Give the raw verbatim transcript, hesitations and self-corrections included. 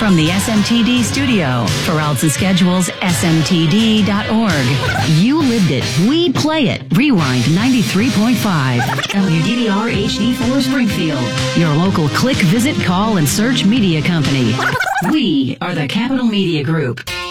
from the S M T D studio. For routes and schedules, S M T D dot org. You lived it. We play it. Rewind ninety-three point five. W D V R H D four Springfield. Your local click, visit, call, and search media company. We are the Capital Media Group.